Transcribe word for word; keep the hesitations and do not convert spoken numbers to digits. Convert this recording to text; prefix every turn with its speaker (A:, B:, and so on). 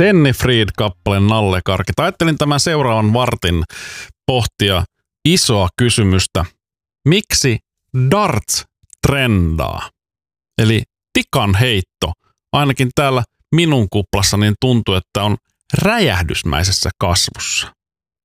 A: Sennifried-kappaleen Nallekarkit. Ajattelin tämän seuraavan vartin pohtia isoa kysymystä. Miksi darts trendaa? Eli tikan heitto, ainakin täällä minun kuplassa, niin tuntuu, että on räjähdysmäisessä kasvussa.